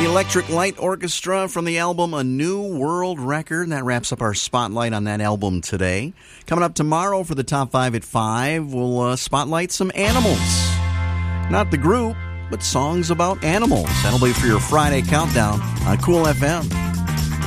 Electric Light Orchestra from the album A New World Record. That wraps up our spotlight on that album today. Coming up tomorrow for the Top 5 at 5, we'll spotlight some animals. Not the group, but songs about animals. That'll be for your Friday countdown on Cool FM.